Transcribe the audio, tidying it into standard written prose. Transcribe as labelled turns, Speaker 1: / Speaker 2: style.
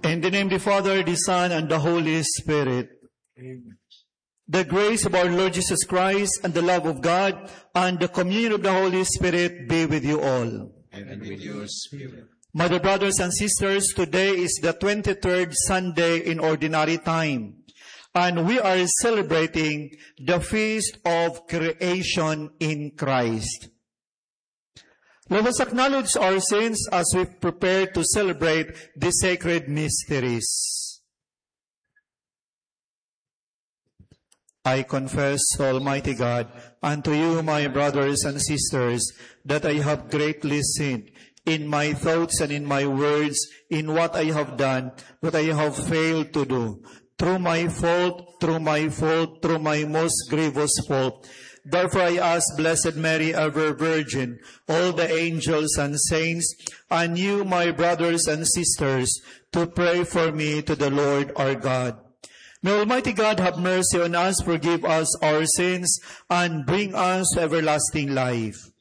Speaker 1: In the name of the Father, the Son, and the Holy Spirit.
Speaker 2: Amen.
Speaker 1: The grace of our Lord Jesus Christ and the love of God and the communion of the Holy Spirit be with you all.
Speaker 2: And with your spirit.
Speaker 1: My dear brothers and sisters, today is the 23rd Sunday in Ordinary Time, and we are celebrating the Feast of Creation in Christ. Let us acknowledge our sins as we prepare to celebrate the sacred mysteries. I confess, Almighty God, unto you, my brothers and sisters, that I have greatly sinned in my thoughts and in my words, in what I have done, what I have failed to do, through my most grievous fault. Therefore I ask Blessed Mary, ever Virgin, all the angels and saints, and you, my brothers and sisters, to pray for me to the Lord our God. May Almighty God have mercy on us, forgive us our sins, and bring us to everlasting life.